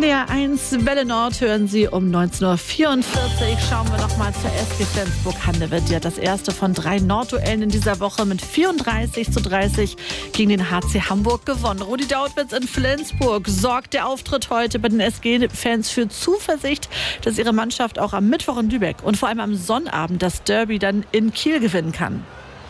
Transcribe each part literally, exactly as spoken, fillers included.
N D R eins Welle Nord hören Sie um neunzehn Uhr vierundvierzig. Schauen wir noch mal zur S G Flensburg-Handewitt. Die hat das erste von drei Nordduellen in dieser Woche mit vierunddreißig zu dreißig gegen den H C Hamburg gewonnen. Rudi Dautwitz in Flensburg. Sorgt der Auftritt heute bei den S G-Fans für Zuversicht, dass ihre Mannschaft auch am Mittwoch in Lübeck und vor allem am Sonnabend das Derby dann in Kiel gewinnen kann?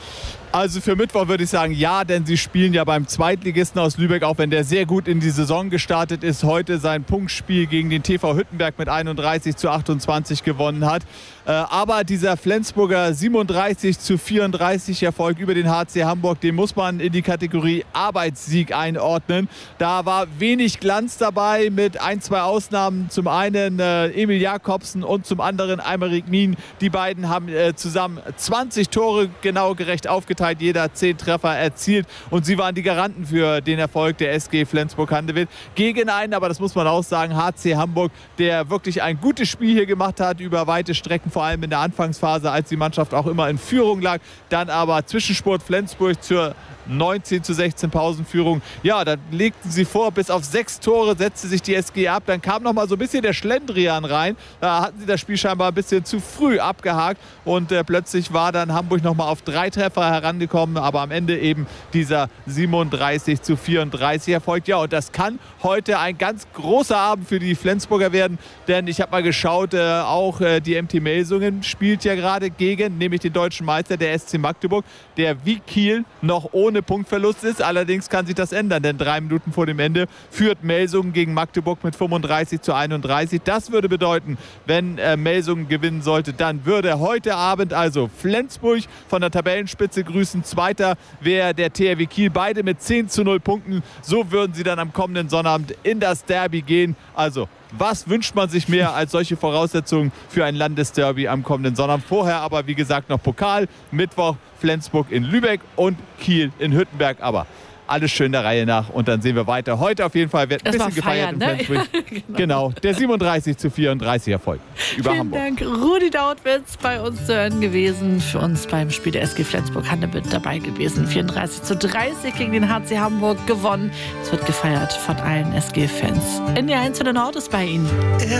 Also für Mittwoch würde ich sagen, ja, denn sie spielen ja beim Zweitligisten aus Lübeck, auch wenn der sehr gut in die Saison gestartet ist, heute sein Punktspiel gegen den T V Hüttenberg mit einunddreißig zu achtundzwanzig gewonnen hat. Aber dieser Flensburger siebenunddreißig zu vierunddreißig Erfolg über den H C Hamburg, den muss man in die Kategorie Arbeitssieg einordnen. Da war wenig Glanz dabei mit ein, zwei Ausnahmen. Zum einen äh, Emil Jakobsen und zum anderen Aymeric Mien. Die beiden haben äh, zusammen zwanzig Tore genau gerecht aufgeteilt, jeder zehn Treffer erzielt. Und sie waren die Garanten für den Erfolg der S G Flensburg-Handewitt. Gegen einen, aber das muss man auch sagen, H C Hamburg, der wirklich ein gutes Spiel hier gemacht hat über weite Strecken, vor allem in der Anfangsphase, als die Mannschaft auch immer in Führung lag. Dann aber Zwischenspurt Flensburg zur neunzehn zu sechzehn Pausenführung. Ja, dann legten sie vor, bis auf sechs Tore setzte sich die S G ab. Dann kam noch mal so ein bisschen der Schlendrian rein. Da hatten sie das Spiel scheinbar ein bisschen zu früh abgehakt und äh, plötzlich war dann Hamburg noch mal auf drei Treffer herangekommen, aber am Ende eben dieser siebenunddreißig zu vierunddreißig Erfolg. Ja, und das kann heute ein ganz großer Abend für die Flensburger werden, denn ich habe mal geschaut, äh, auch äh, die M T Melsungen spielt ja gerade gegen, nämlich den deutschen Meister, der S C Magdeburg, der wie Kiel noch ohne Punktverlust ist. Allerdings kann sich das ändern, denn drei Minuten vor dem Ende führt Melsungen gegen Magdeburg mit fünfunddreißig zu einunddreißig. Das würde bedeuten, wenn äh, Melsungen gewinnen sollte, dann würde heute Abend also Flensburg von der Tabellenspitze grüßen. Zweiter wäre der T H W Kiel, beide mit zehn zu null Punkten. So würden sie dann am kommenden Sonnabend in das Derby gehen. Also was wünscht man sich mehr als solche Voraussetzungen für ein Landesderby am kommenden Sonnabend? Vorher aber, wie gesagt, noch Pokal. Mittwoch Flensburg in Lübeck und Kiel in Hüttenberg. Aber alles schön der Reihe nach. Und dann sehen wir weiter. Heute auf jeden Fall wird ein bisschen gefeiert in Flensburg. Ne? genau. genau, der siebenunddreißig zu vierunddreißig Erfolg über Vielen Hamburg. Dank, Rudi Dautwitz bei uns zu hören gewesen. Für uns beim Spiel der S G Flensburg-Handewitt dabei gewesen. vierunddreißig zu dreißig gegen den H C Hamburg gewonnen. Es wird gefeiert von allen S G-Fans. N D R eins Welle Nord ist bei Ihnen.